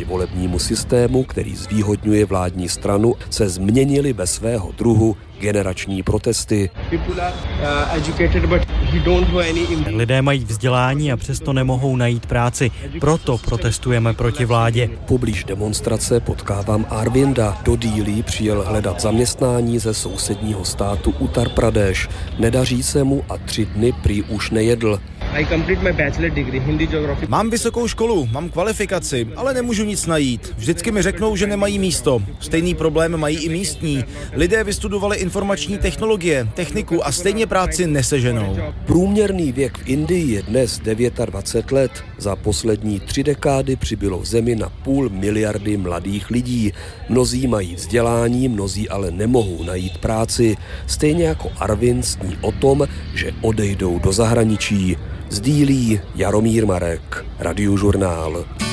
volebnímu systému, který zvýhodňuje vládní stranu, se změnily ve svého druhu generační protesty. Lidé mají vzdělání a přesto nemohou najít práci. Proto protestujeme proti vládě. Poblíž demonstrace potkávám Arvinda. Do Dillí přijel hledat zaměstnání ze sousedního státu Uttar Pradesh. Nedaří se mu a 3 dny prý už nejedl. Mám vysokou školu, mám kvalifikaci, ale nemůžu nic najít. Vždycky mi řeknou, že nemají místo. Stejný problém mají i místní. Lidé vystudovali informační technologie, techniku a stejně práci neseženou. Průměrný věk v Indii je dnes 29 let. Za poslední 3 dekády přibylo v zemi na 500 miliardy mladých lidí. Mnozí mají vzdělání, mnozí ale nemohou najít práci. Stejně jako Arvind sní o tom, že odejdou do zahraničí. Z Dillí Jaromír Marek, Radiožurnál.